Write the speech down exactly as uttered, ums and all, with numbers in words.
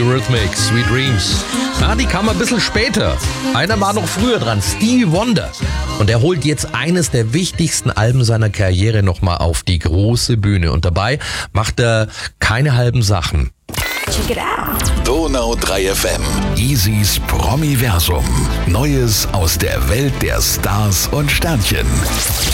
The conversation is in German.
Eurythmics, Sweet Dreams. Ja, die kam ein bisschen später. Einer war noch früher dran, Stevie Wonder. Und er holt jetzt eines der wichtigsten Alben seiner Karriere nochmal auf die große Bühne. Und dabei macht er keine halben Sachen. Check it out. Donau drei F M. Easys Promiversum. Neues aus der Welt der Stars und Sternchen.